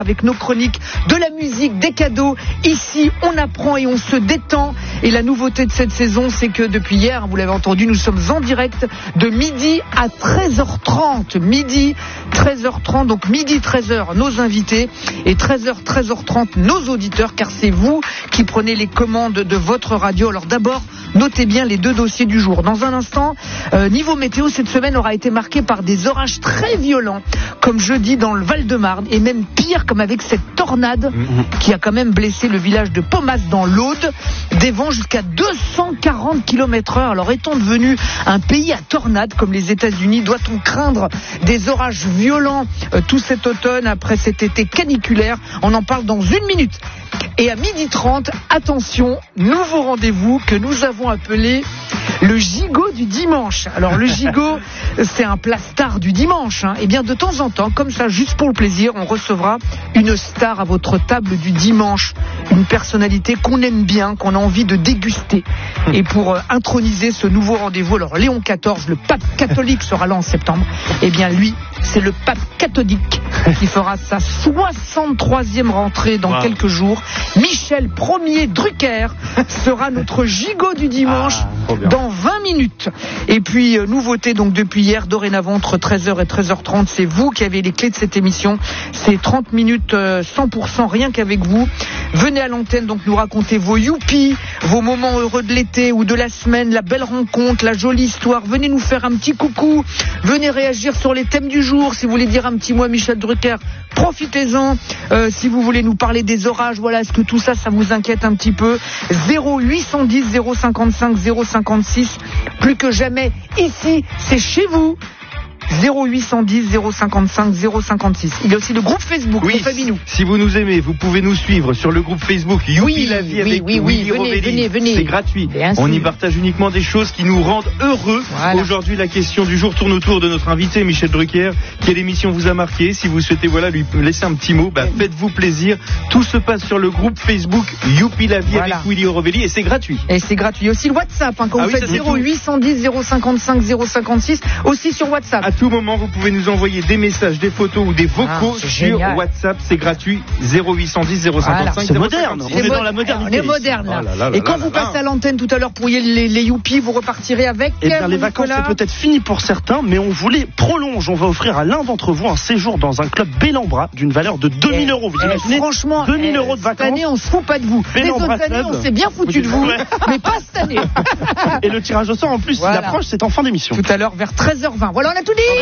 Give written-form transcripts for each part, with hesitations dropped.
avec nos chroniques, de la musique, des cadeaux. Ici, on apprend et on se détend. Et la nouveauté de cette saison, c'est que depuis hier, vous l'avez entendu, nous sommes en direct de midi à 13h30. Midi, 13h30, donc midi, 13h, nos invités. Et 13h, 13h30, nos auditeurs, car c'est vous qui prenez les commandes de votre radio. Alors d'abord, notez bien les deux dossiers du jour. Dans un instant, niveau météo, cette semaine aura été marquée par des orages très violents, comme jeudi dans le Val-de-Marne, et même pire, comme avec cette tornade qui a quand même blessé le village de Pomas dans l'Aude, des vents jusqu'à 240 km/h. Alors est-on devenu un pays à tornades comme les États-Unis? Doit-on craindre des orages violents tout cet automne après cet été caniculaire? On en parle dans une minute. Et à 12h30, attention, nouveau rendez-vous que nous avons appelé le gigot du dimanche. Alors le gigot, c'est un plat star du dimanche. Et bien de temps en temps, comme ça, juste pour le plaisir, on recevra une star à votre table du dimanche. Une personnalité qu'on aime bien, qu'on a envie de déguster. Et pour introniser ce nouveau rendez-vous, alors Léon XIV, le pape catholique, sera là en septembre. Et bien lui, c'est le pape catholique qui fera sa 63e rentrée dans quelques jours. Michel Ier Drucker sera notre gigot du dimanche dans 20 minutes. Et puis, nouveauté donc depuis hier, dorénavant entre 13h et 13h30, c'est vous qui avez les clés de cette émission. C'est 30 minutes 100% rien qu'avec vous. Venez à l'antenne donc nous raconter vos youpies, vos moments heureux de l'été ou de la semaine, la belle rencontre, la jolie histoire. Venez nous faire un petit coucou. Venez réagir sur les thèmes du jour. Si vous voulez dire un petit mot à Michel Drucker, profitez-en. Si vous voulez nous parler des orages, voilà, est-ce que tout ça, ça vous inquiète un petit peu? 0810 055 056. Plus que jamais, ici, c'est chez vous. 0810 055 056. Il y a aussi le groupe Facebook. Oui, si vous nous aimez, vous pouvez nous suivre sur le groupe Facebook Youpi la vie avec Willy Rovelli. Venez. C'est gratuit. On y partage uniquement des choses qui nous rendent heureux. Voilà. Aujourd'hui, la question du jour tourne autour de notre invité Michel Drucker. Quelle émission vous a marqué? Si vous souhaitez lui laisser un petit mot, faites-vous plaisir. Tout se passe sur le groupe Facebook Youpi la vie avec Willy Rovelli et c'est gratuit. Et c'est gratuit. Aussi le WhatsApp quand vous faites 0810 055 056 aussi sur WhatsApp. À tout moment, vous pouvez nous envoyer des messages, des photos ou des vocaux sur WhatsApp. C'est gratuit. 0810 055 c'est moderne. On est dans la modernité. On est moderne là. Et quand vous passez à l'antenne tout à l'heure pour les youpies, vous repartirez avec. Et bien les vacances c'est peut-être fini pour certains, mais on vous les prolonge. On va offrir à l'un d'entre vous un séjour dans un club Bellambra d'une valeur de 2000 €. Vous imaginez? Franchement, 2000 € de vacances. Cette année, on se fout pas de vous. Les autres années, on s'est bien foutu de vous, mais pas cette année. Et le tirage au sort en plus, il approche, c'est en fin d'émission. Tout à l'heure vers 13h20. Voilà, on a tout dit.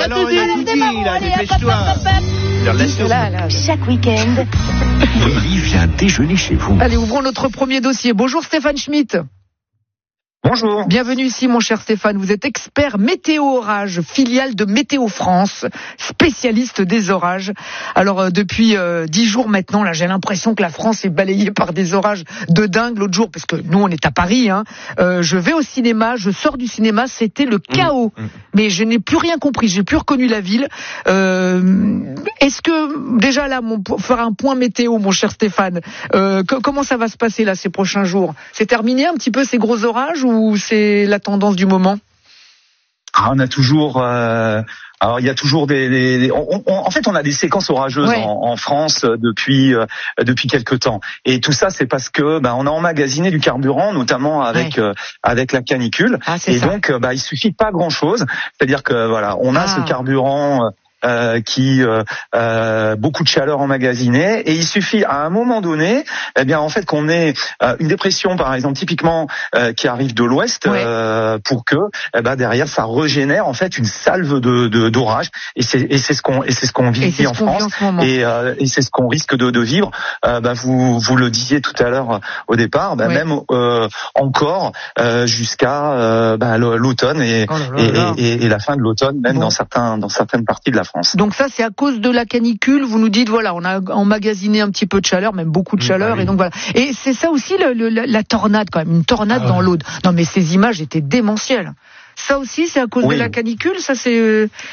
Chaque week-end, Willy vient déjeuner chez vous. Allez, ouvrons notre premier dossier. Bonjour Stéphane Schmitt. Bonjour. Bienvenue ici mon cher Stéphane, vous êtes expert météo orage, filiale de Météo France, spécialiste des orages. Alors depuis 10 jours maintenant, là j'ai l'impression que la France est balayée par des orages de dingue. L'autre jour, parce que nous on est à Paris, je vais au cinéma, je sors du cinéma, c'était le chaos. Mais je n'ai plus rien compris, j'ai plus reconnu la ville. Est-ce que déjà là, pour faire un point météo mon cher Stéphane, comment ça va se passer là ces prochains jours? C'est terminé un petit peu ces gros orages ou c'est la tendance du moment? On a toujours... Alors il y a toujours en fait on a des séquences orageuses en France depuis quelque temps et tout ça c'est parce que on a emmagasiné du carburant notamment avec la canicule donc il suffit pas grand chose, c'est-à-dire que on a ce carburant qui beaucoup de chaleur emmagasinée et il suffit à un moment donné en fait qu'on ait une dépression par exemple typiquement qui arrive de l'ouest pour que derrière ça régénère en fait une salve d'orage et c'est ce qu'on vit ici en France et c'est ce qu'on risque de vivre. Vous le disiez tout à l'heure au départ même encore jusqu'à l'automne et la fin de l'automne même dans certaines parties de la France. Donc ça, c'est à cause de la canicule. Vous nous dites, voilà, on a emmagasiné un petit peu de chaleur, même beaucoup de chaleur, et donc voilà. Et c'est ça aussi la tornade quand même, une tornade dans l'Aude. Non mais ces images étaient démentielles. Ça aussi, c'est à cause de la canicule. Ça c'est.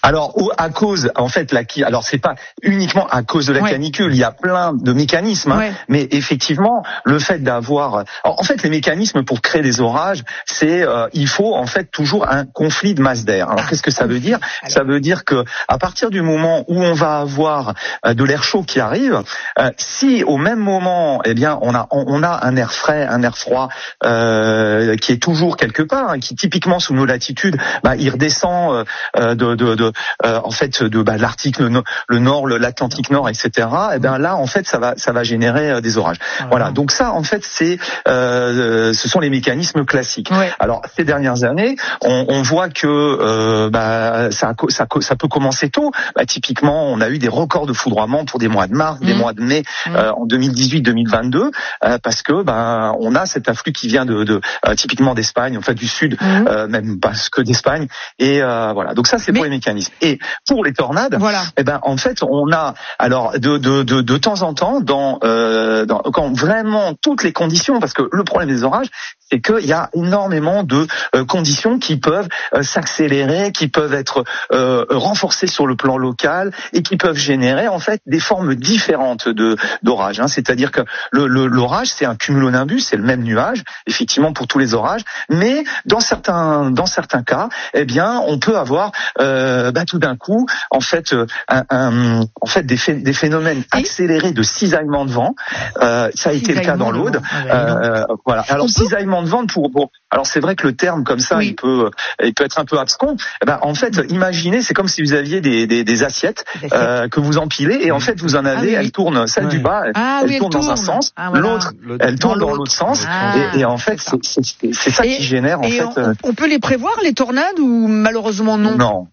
Alors à cause, en fait, alors c'est pas uniquement à cause de la canicule, il y a plein de mécanismes, mais effectivement, le fait d'avoir, en fait, les mécanismes pour créer des orages, c'est il faut en fait toujours un conflit de masse d'air. Alors qu'est-ce que ça veut dire ? Ça veut dire que à partir du moment où on va avoir de l'air chaud qui arrive, si au même moment, eh bien, on a un air frais, un air froid qui est toujours quelque part, qui typiquement sous nos latitudes, il redescend en fait de l'Arctique, le Nord, l'Atlantique Nord, etc. Et bien là, en fait, ça va générer des orages. Voilà. Donc ça, en fait, ce sont les mécanismes classiques. Alors ces dernières années, on voit que ça peut commencer tôt. Typiquement, on a eu des records de foudroiement pour des mois de mars, des mois de mai en 2018-2022, parce que on a cet afflux qui vient de typiquement d'Espagne, en fait du sud, même parce que d'Espagne. Et voilà. Donc ça, c'est pour les mécanismes. Et pour les tornades, en fait, on a alors de temps en temps quand vraiment toutes les conditions, parce que le problème des orages, c'est qu'il y a énormément de conditions qui peuvent s'accélérer, qui peuvent être renforcées sur le plan local et qui peuvent générer en fait des formes différentes d'orages. C'est-à-dire que l'orage, c'est un cumulonimbus, c'est le même nuage, effectivement pour tous les orages, mais dans certains cas, eh bien, on peut avoir tout d'un coup en fait des phénomènes accélérés de cisaillement de vent. Ça a été le cas dans l'Aude. Voilà. Alors cisaillement de vent alors c'est vrai que le terme comme ça, il peut être un peu abscon. En fait, imaginez, c'est comme si vous aviez des assiettes que vous empilez et en fait vous en avez, elles tournent, celle du bas, elle tourne dans un sens, l'autre, elle tourne dans l'autre sens, et en fait c'est ça qui génère en fait. On peut les prévoir les tornades ou malheureusement non ? Non.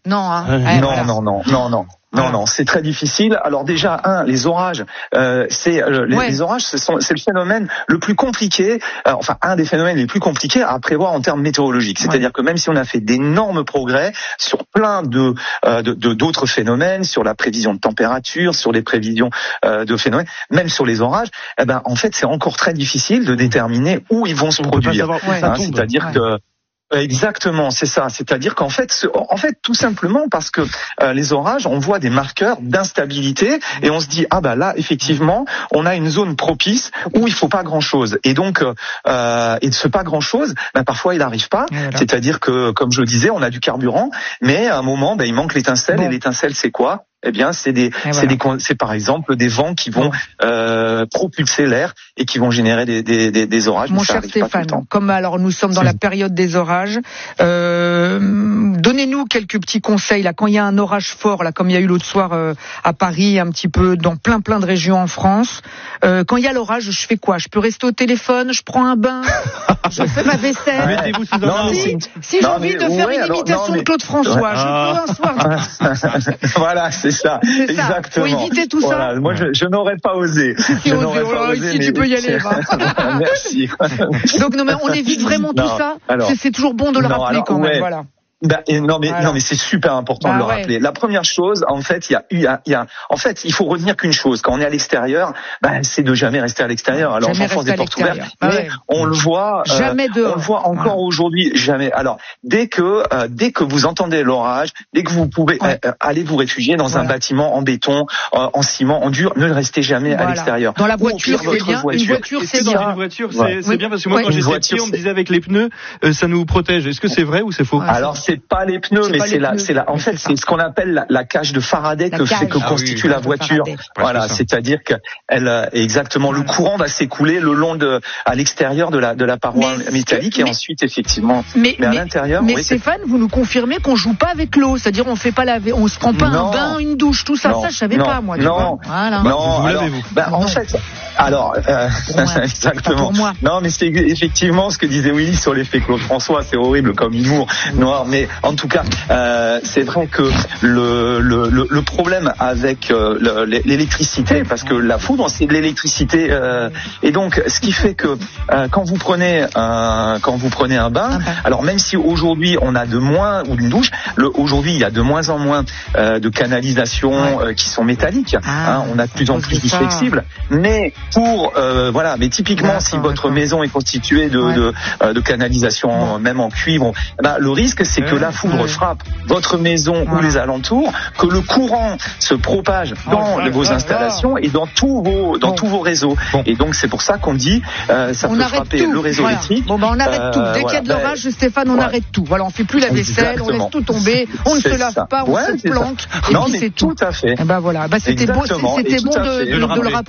Non, c'est très difficile. Alors déjà, les orages, les orages, c'est le phénomène le plus compliqué, un des phénomènes les plus compliqués à prévoir en termes météorologiques. C'est-à-dire que même si on a fait d'énormes progrès sur plein d'autres phénomènes, sur la prévision de température, sur les prévisions de phénomènes, même sur les orages, en fait, c'est encore très difficile de déterminer où ils vont se produire. C'est-à-dire que exactement, c'est ça. C'est-à-dire qu'en fait, tout simplement parce que les orages, on voit des marqueurs d'instabilité et on se dit là, effectivement, on a une zone propice où il faut pas grand-chose. Et donc, et de ce pas grand-chose, parfois il n'arrive pas. Voilà. C'est-à-dire que, comme je le disais, on a du carburant, mais à un moment, il manque l'étincelle. Et l'étincelle, c'est quoi ? Eh bien, c'est par exemple des vents qui vont propulser l'air et qui vont générer des orages. Mon cher Stéphane, comme alors nous sommes dans la période des orages, donnez-nous quelques petits conseils là quand il y a un orage fort là, comme il y a eu l'autre soir à Paris, un petit peu dans plein de régions en France. Quand il y a l'orage, je fais quoi ? Je peux rester au téléphone, je prends un bain, je fais ma vaisselle. Mettez-vous sous si j'ai envie de faire une imitation de Claude François, je peux un soir. Voilà, c'est ça, exactement. Faut éviter tout ça. Moi, je n'aurais pas osé. Ici, tu peux y aller. Merci. Donc, non, mais on évite vraiment tout ça. C'est toujours bon de le rappeler quand même. Voilà. Non mais c'est super important de le rappeler. La première chose, en fait, il faut retenir qu'une chose. Quand on est à l'extérieur, c'est de jamais rester à l'extérieur. Alors j'enfonce des portes ouvertes, mais on le voit. Jamais dehors. On le voit encore aujourd'hui. Jamais. Alors dès que vous entendez l'orage, dès que vous pouvez aller vous réfugier dans un bâtiment en béton, en ciment, en dur, ne restez jamais à l'extérieur. Dans la voiture, c'est bien. Une voiture, c'est bien. Dans une voiture, c'est bien parce que moi, quand j'étais petit, on me disait avec les pneus, ça nous protège. Est-ce que c'est vrai ou c'est faux ? Alors c'est pas les pneus, mais en fait, c'est ce qu'on appelle la cage de Faraday que constitue la voiture. Voilà, c'est-à-dire que exactement, le courant va s'écouler le long à l'extérieur de la paroi métallique et ensuite, effectivement, mais à l'intérieur. Mais Stéphane, vous nous confirmez qu'on joue pas avec l'eau, c'est-à-dire on fait pas on se prend pas un bain, une douche, tout ça, je savais pas, moi. Non, en fait, alors, exactement. Non, mais c'est effectivement ce que disait Willy sur l'effet Claude François, c'est horrible comme humour noir, mais en tout cas, c'est vrai que le problème avec l'électricité, parce que la foudre, c'est de l'électricité, et donc ce qui fait que quand vous prenez un bain, alors même si aujourd'hui on a de moins ou une douche, aujourd'hui il y a de moins en moins de canalisations qui sont métalliques, on a de plus en plus flexibles, mais pour voilà, mais typiquement si votre maison est constituée de canalisation même en cuivre, le risque c'est que la foudre frappe votre maison ou les alentours, que le courant se propage dans vos installations et dans tous vos réseaux. Et donc c'est pour ça qu'on dit ça peut frapper le réseau électrique. Bon on arrête tout. Dès qu'il y a de l'orage, Stéphane, on arrête tout. Voilà, on fait plus la vaisselle, on laisse tout tomber, on ne se lave pas, on se planque. Non mais c'est tout à fait. Voilà, c'était beau de le rappeler.